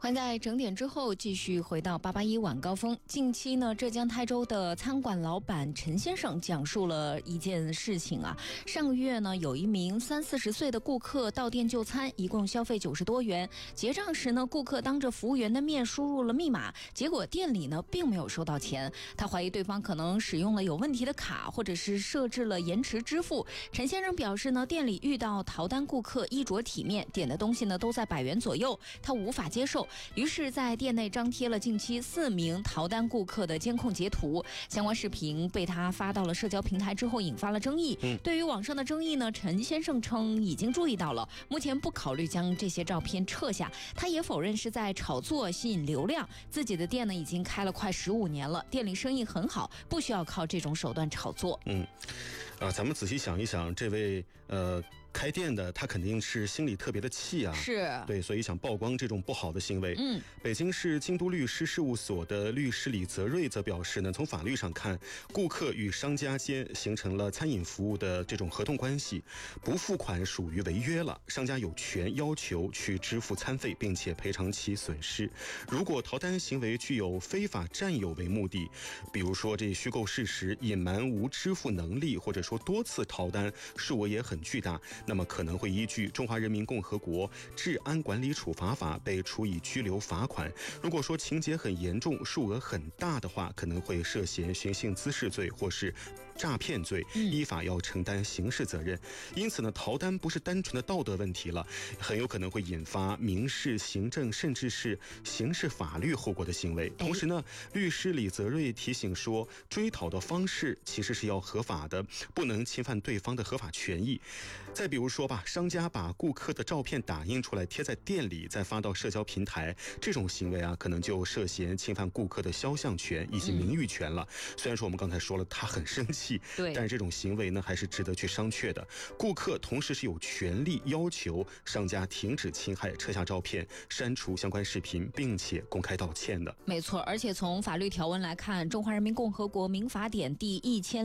欢迎在整点之后继续回到881晚高峰。近期呢，浙江台州的餐馆老板陈先生讲述了一件事情啊。上个月呢，有一名30-40岁的顾客到店就餐，一共消费90多元。结账时呢，顾客当着服务员的面输入了密码，结果店里呢并没有收到钱。他怀疑对方可能使用了有问题的卡，或者是设置了延迟支付。陈先生表示呢，店里遇到逃单顾客衣着体面，点的东西呢都在100元左右，他无法接受。于是在店内张贴了近期4名逃单顾客的监控截图，相关视频被他发到了社交平台之后引发了争议。对于网上的争议呢，陈先生称已经注意到了，目前不考虑将这些照片撤下。他也否认是在炒作吸引流量，自己的店呢已经开了快15年了，店里生意很好，不需要靠这种手段炒作。 咱们仔细想一想，这位开店的他肯定是心里特别的气啊， 是对，所以想曝光这种不好的行为。北京市京都律师事务所的律师李泽瑞则表示呢，从法律上看，顾客与商家间形成了餐饮服务的这种合同关系，不付款属于违约了，商家有权要求去支付餐费，并且赔偿其损失。如果逃单行为具有非法占有为目的，比如说这虚构事实、隐瞒无支付能力，或者说多次逃单，数额也很巨大，那么可能会依据《中华人民共和国治安管理处罚法》被处以拘留罚款。如果说情节很严重、数额很大的话，可能会涉嫌寻衅滋事罪或是诈骗罪，依法要承担刑事责任。因此呢，逃单不是单纯的道德问题了，很有可能会引发民事、行政甚至是刑事法律后果的行为。同时呢，律师李泽瑞提醒说，追讨的方式其实是要合法的，不能侵犯对方的合法权益。再比如说吧，商家把顾客的照片打印出来贴在店里，再发到社交平台，这种行为啊，可能就涉嫌侵犯顾客的肖像权以及名誉权了。虽然说我们刚才说了他很生气，但是这种行为呢，还是值得去商榷的。顾客同时是有权利要求商家停止侵害、撤下照片、删除相关视频，并且公开道歉的。 没错，而且从法律条文来看，《中华人民共和国民法典》第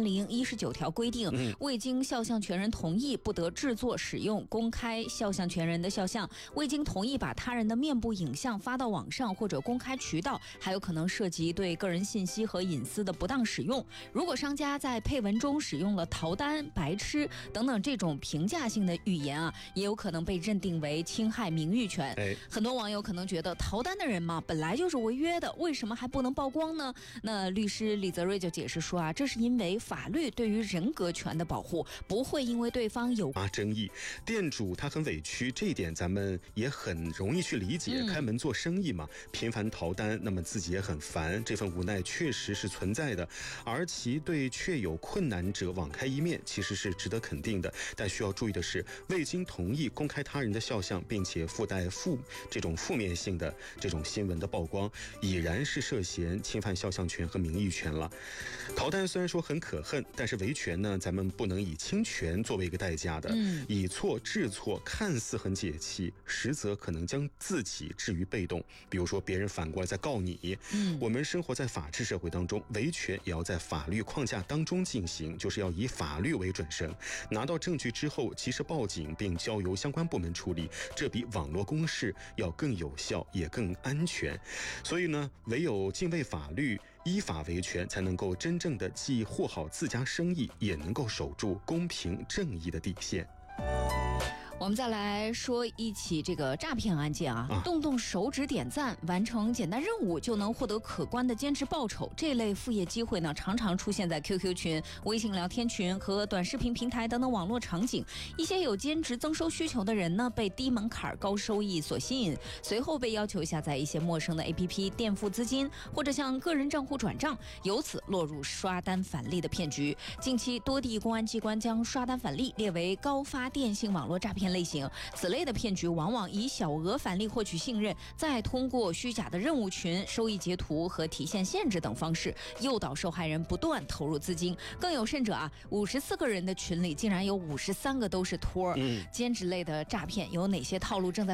1019条规定，未经肖像权人同意，不得制作、使用、公开肖像权人的肖像；未经同意把他人的面部影像发到网上或者公开渠道，还有可能涉及对个人信息和隐私的不当使用。如果商家在配文中使用了逃单、白痴等等这种评价性的语言啊，也有可能被认定为侵害名誉权。很多网友可能觉得逃单的人嘛，本来就是违约的，为什么还不能曝光呢？那律师李泽瑞就解释说啊，这是因为法律对于人格权的保护，不会因为对方有争议，店主他很委屈，这一点咱们也很容易去理解。开门做生意嘛，频繁逃单，那么自己也很烦，这份无奈确实是存在的。而其对确有困难者网开一面，其实是值得肯定的。但需要注意的是，未经同意公开他人的肖像，并且附带这种负面性的这种新闻的曝光，已然是涉嫌侵犯肖像权和名誉权了。逃单虽然说很可恨，但是维权呢，咱们不能以侵权作为一个代价的。以错治错看似很解气，实则可能将自己置于被动。比如说别人反过来在告你，我们生活在法治社会当中，维权也要在法律框架当中进行，就是要以法律为准绳，拿到证据之后及时报警，并交由相关部门处理，这比网络公示要更有效也更安全。所以呢，唯有敬畏法律，依法维权，才能够真正的既护好自家生意，也能够守住公平正义的底线。 我们再来说一起这个诈骗案件啊，动动手指点赞，完成简单任务就能获得可观的兼职报酬。这类副业机会呢，常常出现在 QQ 群、微信聊天群和短视频平台等等网络场景。一些有兼职增收需求的人呢，被低门槛高收益所吸引，随后被要求下载一些陌生的 APP 垫付资金，或者向个人账户转账，由此落入刷单返利的骗局。近期多地公安机关将刷单返利列为高发电信网络诈骗类型。此类的骗局往往以小额返利获取信任，再通过虚假的任务群、收益截图和提现限制等方式诱导受害人不断投入资金。更有甚者啊，54个人的群里竟然有53个都是托儿。兼职类的诈骗有哪些套路正在